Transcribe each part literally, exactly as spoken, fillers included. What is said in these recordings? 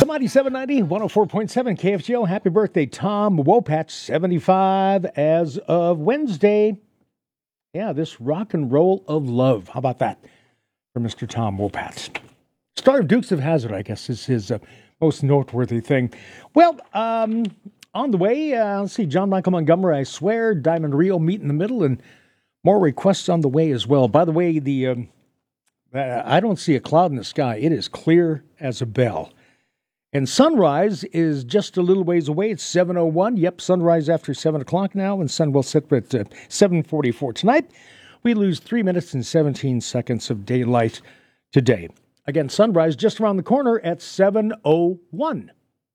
Commodity seven ninety, one oh four point seven K F G O. Happy birthday, Tom Wopatch, seventy-five as of Wednesday. Yeah, this rock and roll of love. How about that for Mister Tom Wopatch? Star of Dukes of Hazzard, I guess, is his uh, most noteworthy thing. Well, um, on the way, uh, let's see, John Michael Montgomery, I Swear, Diamond Rio, Meet in the Middle, and more requests on the way as well. By the way, the um, uh, I don't see a cloud in the sky. It is clear as a bell. And sunrise is just a little ways away. It's seven oh one. Yep, sunrise after seven o'clock now, and sun will set at uh, seven forty-four. Tonight, we lose three minutes and seventeen seconds of daylight today. Again, sunrise just around the corner at seven oh one.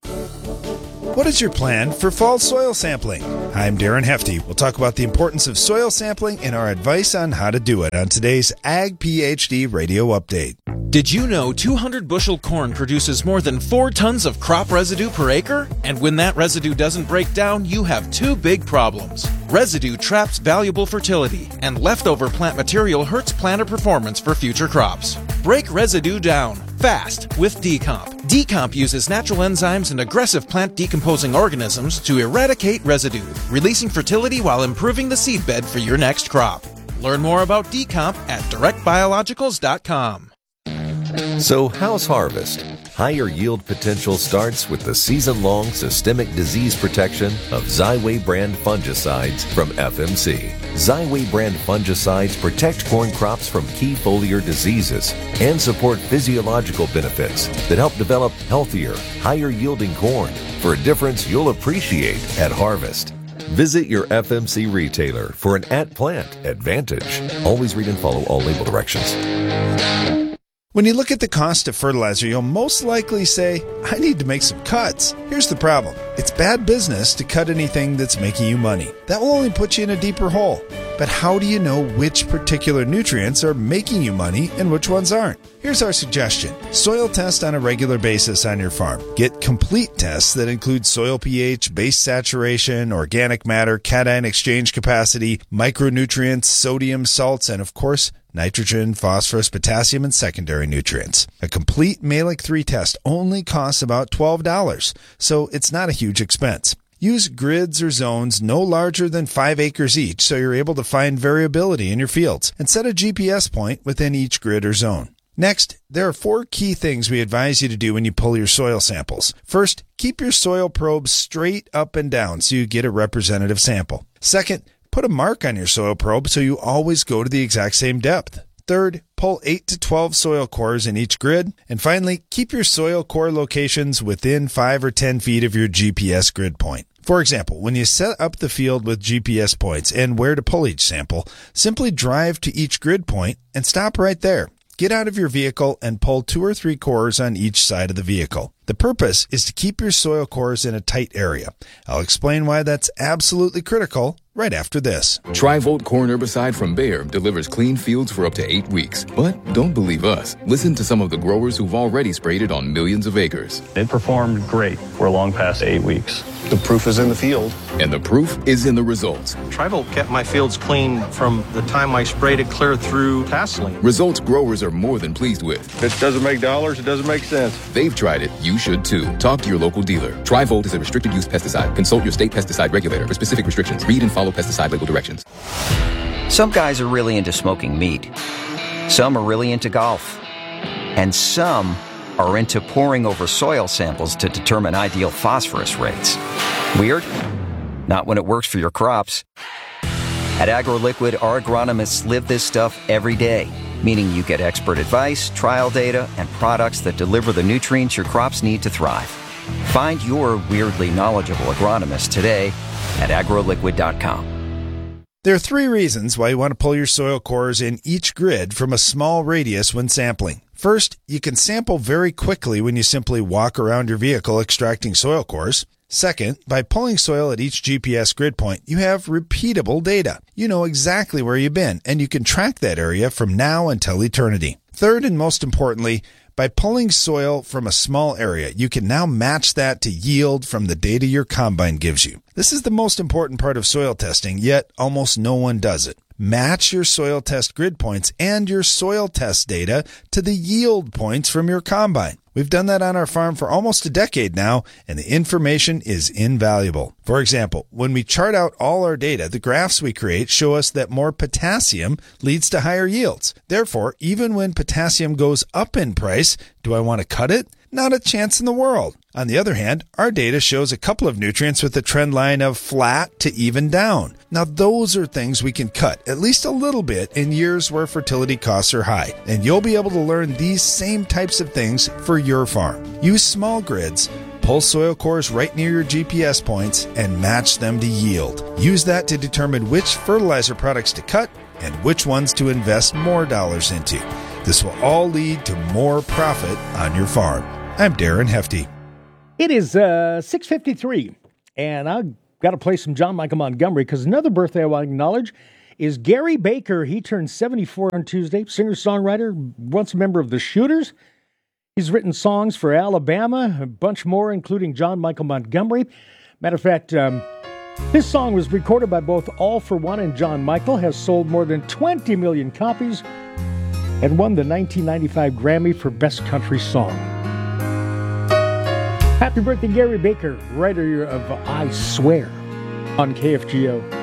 What is your plan for fall soil sampling? I'm Darren Hefty. We'll talk about the importance of soil sampling and our advice on how to do it on today's Ag PhD Radio Update. Did you know two hundred bushel corn produces more than four tons of crop residue per acre? And when that residue doesn't break down, you have two big problems. Residue traps valuable fertility, and leftover plant material hurts planter performance for future crops. Break residue down fast with Decomp. Decomp uses natural enzymes and aggressive plant decomposing organisms to eradicate residue, releasing fertility while improving the seedbed for your next crop. Learn more about Decomp at direct biologicals dot com. So how's harvest? Higher yield potential starts with the season-long systemic disease protection of Xyway brand fungicides from F M C. Xyway brand fungicides protect corn crops from key foliar diseases and support physiological benefits that help develop healthier, higher-yielding corn for a difference you'll appreciate at harvest. Visit your F M C retailer for an at-plant advantage. Always read and follow all label directions. When you look at the cost of fertilizer, you'll most likely say, I need to make some cuts. Here's the problem. It's bad business to cut anything that's making you money. That will only put you in a deeper hole. But how do you know which particular nutrients are making you money and which ones aren't? Here's our suggestion. Soil test on a regular basis on your farm. Get complete tests that include soil pH, base saturation, organic matter, cation exchange capacity, micronutrients, sodium, salts, and of course, nitrogen, phosphorus, potassium, and secondary nutrients. A complete Mehlich three test only costs about twelve dollars, so it's not a huge expense. Use grids or zones no larger than five acres each so you're able to find variability in your fields, and set a G P S point within each grid or zone. Next, there are four key things we advise you to do when you pull your soil samples. First, keep your soil probes straight up and down so you get a representative sample. Second, put a mark on your soil probe so you always go to the exact same depth. Third, pull eight to twelve soil cores in each grid. And finally, keep your soil core locations within five or ten feet of your G P S grid point. For example, when you set up the field with G P S points and where to pull each sample, simply drive to each grid point and stop right there. Get out of your vehicle and pull two or three cores on each side of the vehicle. The purpose is to keep your soil cores in a tight area. I'll explain why that's absolutely critical right after this. Tri-Volt corn herbicide from Bayer delivers clean fields for up to eight weeks. But don't believe us. Listen to some of the growers who've already sprayed it on millions of acres. It performed great. We're long past eight weeks. The proof is in the field. And the proof is in the results. Tri-Volt kept my fields clean from the time I sprayed it clear through tasseling. Results growers are more than pleased with. If it doesn't make dollars, it doesn't make sense. They've tried it. You should too. Talk to your local dealer. Tri-Volt is a restricted use pesticide. Consult your state pesticide regulator for specific restrictions. Read and follow pesticide label directions. Some guys are really into smoking meat. Some are really into golf. And some are into poring over soil samples to determine ideal phosphorus rates. Weird? Not when it works for your crops. At AgroLiquid, our agronomists live this stuff every day, meaning you get expert advice, trial data, and products that deliver the nutrients your crops need to thrive. Find your weirdly knowledgeable agronomist today at agro liquid dot com. There are three reasons why you want to pull your soil cores in each grid from a small radius when sampling. First, you can sample very quickly when you simply walk around your vehicle extracting soil cores. Second, by pulling soil at each G P S grid point, you have repeatable data. You know exactly where you've been, and you can track that area from now until eternity. Third, and most importantly, by pulling soil from a small area, you can now match that to yield from the data your combine gives you. This is the most important part of soil testing, yet almost no one does it. Match your soil test grid points and your soil test data to the yield points from your combine. We've done that on our farm for almost a decade now, and the information is invaluable. For example, when we chart out all our data, the graphs we create show us that more potassium leads to higher yields. Therefore, even when potassium goes up in price, do I want to cut it? Not a chance in the world. On the other hand, our data shows a couple of nutrients with a trend line of flat to even down. Now, those are things we can cut at least a little bit in years where fertility costs are high, and you'll be able to learn these same types of things for your farm. Use small grids, pull soil cores right near your G P S points, and match them to yield. Use that to determine which fertilizer products to cut and which ones to invest more dollars into. This will all lead to more profit on your farm. I'm Darren Hefty. It is uh, six fifty-three, and I've got to play some John Michael Montgomery because another birthday I want to acknowledge is Gary Baker. He turned seventy-four on Tuesday. Singer-songwriter, once a member of the Shooters. He's written songs for Alabama, a bunch more, including John Michael Montgomery. Matter of fact, um, this song was recorded by both All for One and John Michael, has sold more than twenty million copies, and won the nineteen ninety-five Grammy for Best Country Song. Happy birthday, Gary Baker, writer of I Swear on K F G O.